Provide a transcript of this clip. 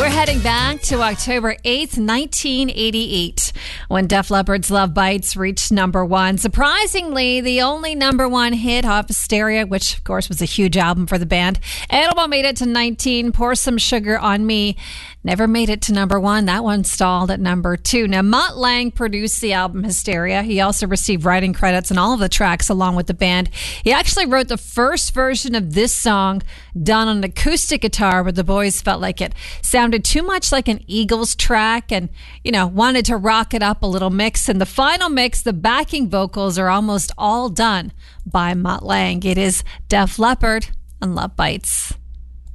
We're heading back to October 8th, 1988, when Def Leppard's Love Bites reached number one. Surprisingly, the only number one hit off Hysteria, which of course was a huge album for the band. Animal made it to 19. Pour Some Sugar on Me never made it to number one. That one stalled at number two. Now, Mutt Lange produced the album Hysteria. He also received writing credits on all of the tracks along with the band. He actually wrote the first version of this song done on acoustic guitar, but the boys felt like it sounded too much like an Eagles track and, wanted to rock it up a little mix. And the final mix, the backing vocals are almost all done by Mutt Lange. It is Def Leppard and Love Bites.